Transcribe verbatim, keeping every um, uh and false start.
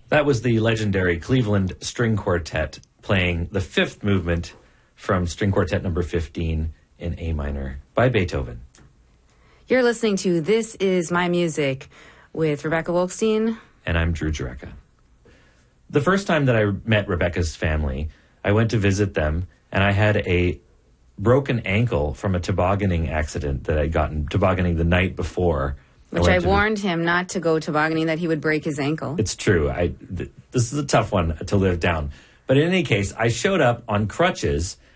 That was the legendary Cleveland String Quartet playing the fifth movement from String Quartet number fifteen in A minor by Beethoven. You're listening to This Is My Music with Rebecca Wolkstein. And I'm Drew Jureka. The first time that I met Rebecca's family, I went to visit them, and I had a broken ankle from a tobogganing accident that I'd gotten tobogganing the night before. Which I, I warned him not to go tobogganing, that he would break his ankle. It's true. I th- this is a tough one to live down. But in any case, I showed up on crutches